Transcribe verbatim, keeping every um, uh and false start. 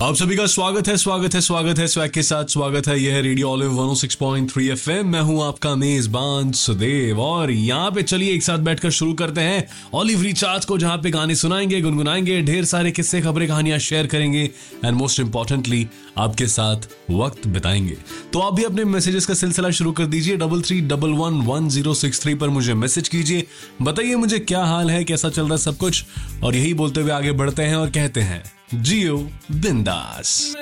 आप सभी का स्वागत है स्वागत है स्वागत है स्वैग के साथ स्वागत है। यह है रेडियो ऑलिव वन ओ सिक्स पॉइंट थ्री एफएम। मैं हूं आपका मेजबान सुदेव और यहाँ पे चलिए एक साथ बैठकर शुरू करते हैं ऑलिव रिचार्ज को, जहां पे गाने सुनाएंगे, गुनगुनाएंगे, ढेर सारे किस्से, खबरें, कहानियां शेयर करेंगे एंड मोस्ट इंपॉर्टेंटली आपके साथ वक्त बिताएंगे। तो आप भी अपने मैसेजेस का सिलसिला शुरू कर दीजिए। Double three double one one zero six three पर मुझे मैसेज कीजिए, बताइए मुझे क्या हाल है, कैसा चल रहा है सब कुछ। और यही बोलते हुए आगे बढ़ते हैं और कहते हैं जियो बिंदास।